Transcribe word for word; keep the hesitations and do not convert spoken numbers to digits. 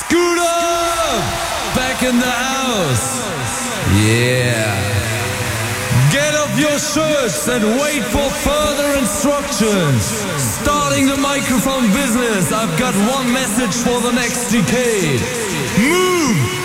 Scooter! Back in the house. Yeah. Get off your shirts and wait for further instructions. Starting the microphone business, I've got one message for the next decade. Move!